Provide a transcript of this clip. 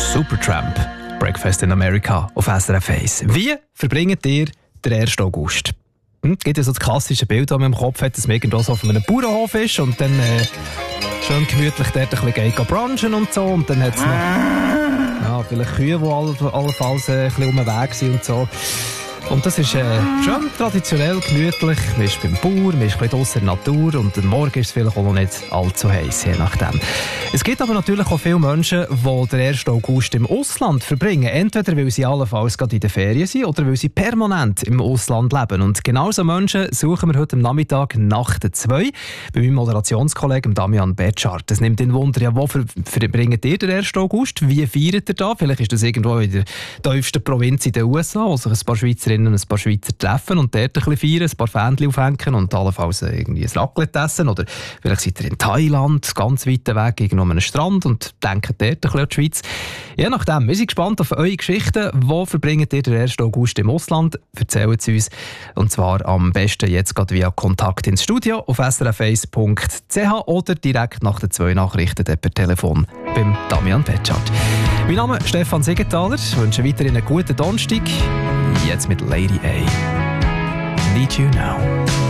Supertramp, Breakfast in America auf SRF 1. Wie verbringt ihr den 1. August? Es gibt ja so das klassische Bild, das man im Kopf hat, dass man irgendwo so auf einem Bauernhof ist und dann schön gemütlich dort ein bisschen brunchen und so. Und dann hat es noch vielleicht Kühe, die allenfalls ein bisschen um den Weg sind und so. Und das ist schon traditionell gemütlich. Man ist beim Bauer, man ist ein bisschen draussen in der Natur und am Morgen ist es vielleicht auch noch nicht allzu heiß, je nachdem. Es gibt aber natürlich auch viele Menschen, die den 1. August im Ausland verbringen. Entweder weil sie allenfalls gerade in den Ferien sind oder weil sie permanent im Ausland leben. Und genau so Menschen suchen wir heute am Nachmittag nach der 2 bei meinem Moderationskollegen Damian Betschart. Das nimmt den Wunder, ja, wo verbringt ihr den 1. August? Wie feiert ihr da? Vielleicht ist das irgendwo in der tiefsten Provinz in den USA, wo sich ein paar Schweizerinnen und ein paar Schweizer treffen und dort ein bisschen feiern, ein paar Fähnchen aufhängen und allenfalls irgendwie ein Raclette essen. Oder vielleicht seid ihr in Thailand, ganz weit weg, irgendwo an einem Strand und denkt dort ein bisschen an die Schweiz. Je nachdem, wir sind gespannt auf eure Geschichten. Wo verbringt ihr den 1. August im Ausland? Erzählt es uns. Und zwar am besten jetzt gerade via Kontakt ins Studio auf srf1.ch oder direkt nach den 2 Nachrichten per Telefon beim Damian Betschart. Mein Name ist Stefan Siegenthaler. Ich wünsche weiterhin einen guten Donnerstag. Jetzt mit Lady A. Need You Now.